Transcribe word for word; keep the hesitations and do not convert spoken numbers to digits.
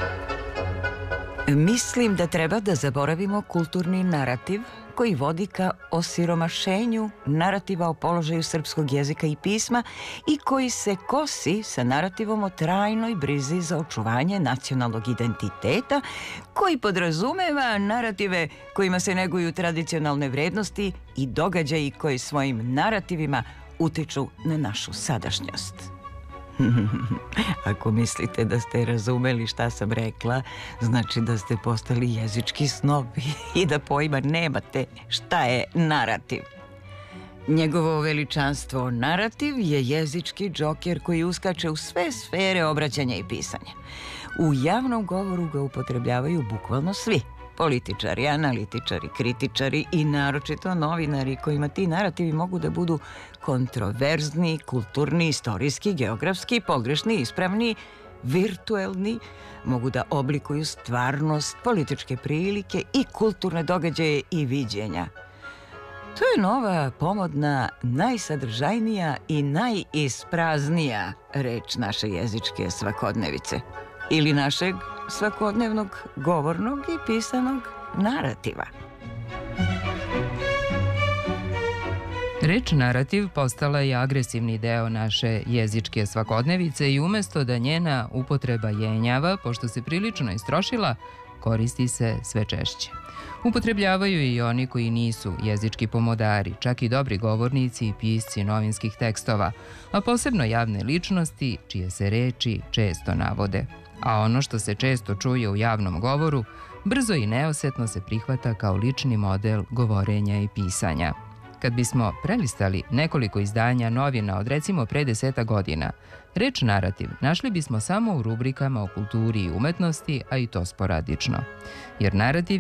Mislim da treba da zaboravimo kulturni narativ koji vodi ka osiromašenju narativa o položaju srpskog jezika i pisma i koji se kosi sa narativom o trajnoj brizi za očuvanje nacionalnog identiteta, koji podrazumeva narative kojima se neguju tradicionalne vrednosti i događaji koji svojim narativima utiču na našu sadašnjost. Ako mislite da ste razumeli šta sam rekla, znači da ste postali jezički snob i da pojma nemate šta je narativ. Njegovo veličanstvo narativ je jezički džoker koji uskače u sve sfere obraćanja i pisanja. U javnom govoru ga upotrebljavaju bukvalno svi. Političari, analitičari, kritičari i naročito novinari kojima ti narativi mogu da budu kontroverzni, kulturni, istorijski, geografski, pogrešni, ispravni, virtuelni, mogu da oblikuju stvarnost, političke prilike i kulturne događaje i viđenja. To je nova, pomodna, najsadržajnija i najispraznija reč naše jezičke svakodnevice ili našeg svakodnevnog govornog i pisanog narativa. Reč narativ postala je agresivni deo naše jezičke svakodnevice i umesto da njena upotreba jenjava, pošto se prilično istrošila, koristi se sve češće. Upotrebljavaju i oni koji nisu jezički pomodari, čak i dobri govornici i pisci novinskih tekstova, a posebno javne ličnosti čije se reči često navode. A ono što se često čuje u javnom govoru, brzo i neosetno se prihvata kao lični model govorenja i pisanja. Kad bismo prelistali nekoliko izdanja novina od recimo pre deseta godina, reč narativ našli bismo samo u rubrikama o kulturi i umetnosti, a i to sporadično. Jer narativ